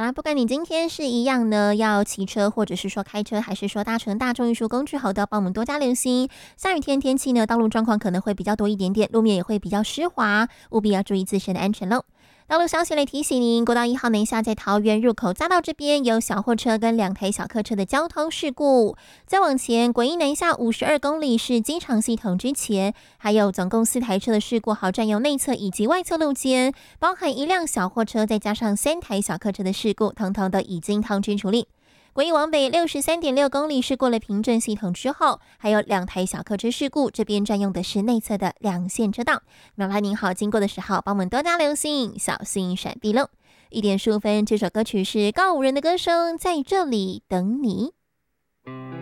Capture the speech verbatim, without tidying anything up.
啦，不管你今天是一样呢，要骑车或者是说开车，还是说搭乘大众运输工具，好的，帮我们多加留心。下雨天天气呢，道路状况可能会比较多一点点，路面也会比较湿滑，务必要注意自身的安全喽。道路消息来提醒您，国道一号南下在桃园入口匝道这边有小货车跟两台小客车的交通事故。再往前，国一南下五十二公里是机场系统之前，还有总共四台车的事故，好占用内侧以及外侧路肩，包含一辆小货车，再加上三台小客车的事故，统统都已经通知处理。国一往北六十三点六公里是过了平镇系统之后，还有两台小客车事故，这边占用的是内侧的两线车道。苗来您好，经过的时候帮我们多加留心，小心闪避喽。一点十五分，这首歌曲是告五人的歌声，在这里等你。